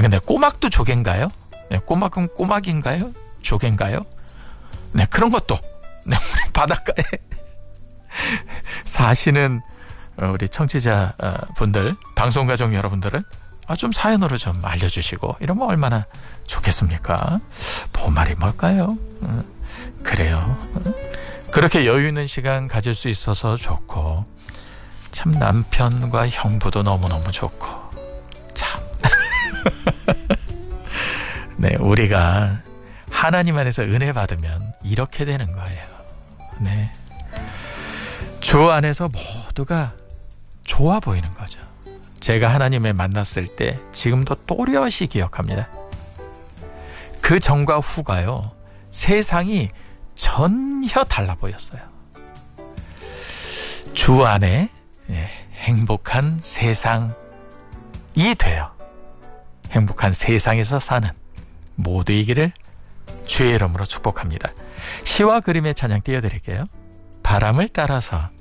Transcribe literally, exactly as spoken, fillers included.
근데 꼬막도 조개인가요? 네, 꼬막은 꼬막인가요? 조개인가요? 네, 그런 것도 네, 우리 바닷가에 사시는 우리 청취자 분들, 방송가족 여러분들은 아, 좀 사연으로 좀 알려주시고 이러면 얼마나 좋겠습니까? 봄말이 뭘까요? 음, 그래요. 음, 그렇게 여유 있는 시간 가질 수 있어서 좋고 참 남편과 형부도 너무너무 좋고 참 네, 우리가 하나님 안에서 은혜 받으면 이렇게 되는 거예요. 네, 주 안에서 모두가 좋아 보이는 거죠. 제가 하나님을 만났을 때 지금도 또렷이 기억합니다. 그 전과 후가요, 세상이 전혀 달라 보였어요. 주 안에 행복한 세상이 돼요. 행복한 세상에서 사는 모두이기를 주의 이름으로 축복합니다. 시와 그림의 찬양 띄워드릴게요. 바람을 따라서.